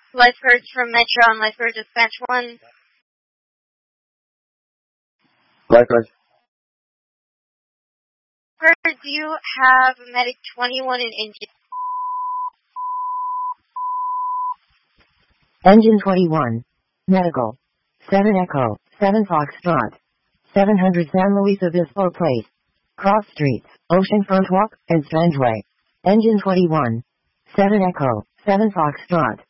Lifeguards from Metro and Lifeguard Dispatch 1. Lifeguard. Do you have Medic 21 and Engine? Engine 21. Medical. 7 Echo, 7 Foxtrot. 700 San Luis Obispo Place. Cross Streets, Oceanfront Walk, and Strandway. Engine 21. 7 Echo, 7 Foxtrot.